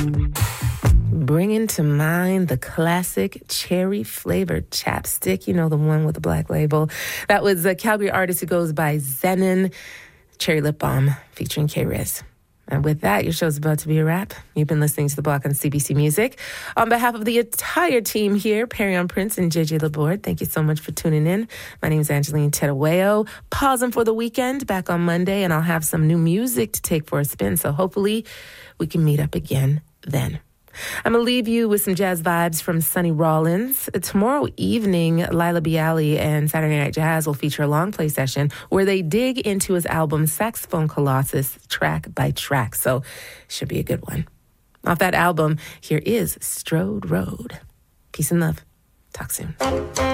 Bringing to mind the classic cherry-flavored chapstick, you know, the one with the black label. That was a Calgary artist who goes by Zenon, Cherry Lip Balm, featuring K-Riz. And with that, your show's about to be a wrap. You've been listening to The Block on CBC Music. On behalf of the entire team here, Perry on Prince and JJ Laborde, thank you so much for tuning in. My name is Angeline Tedaweo. Pausing for the weekend, back on Monday, and I'll have some new music to take for a spin. So hopefully we can meet up again then. I'm going to leave you with some jazz vibes from Sonny Rollins. Tomorrow evening, Laila Bialy and Saturday Night Jazz will feature a long play session where they dig into his album Saxophone Colossus track by track. So should be a good one. Off that album, here is Strode Road. Peace and love. Talk soon.